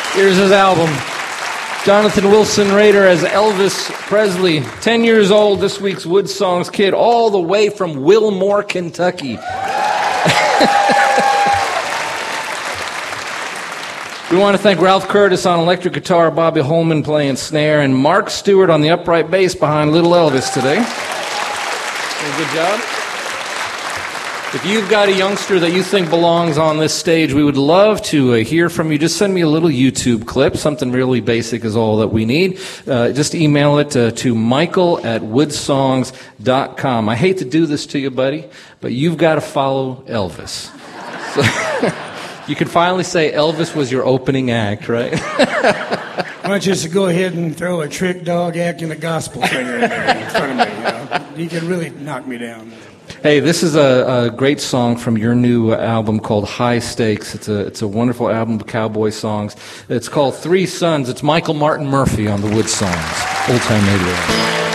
Here's his album. Jonathan Wilson Rader as Elvis Presley. 10 years old, this week's Wood Songs kid, all the way from Wilmore, Kentucky. We want to thank Ralph Curtis on electric guitar, Bobby Holman playing snare, and Mark Stewart on the upright bass behind Little Elvis today. Good job. If you've got a youngster that you think belongs on this stage, we would love to hear from you. Just send me a little YouTube clip. Something really basic is all that we need. Just email it to michael@woodsongs.com. I hate to do this to you, buddy, but you've got to follow Elvis. So you can finally say Elvis was your opening act, right? Why don't you just go ahead and throw a trick dog act and a gospel singer in front of me? You can really knock me down. Hey, this is a great song from your new album called High Stakes. It's a wonderful album of cowboy songs. It's called Three Sons. It's Michael Martin Murphey on the Wood Songs. Old Time Radio.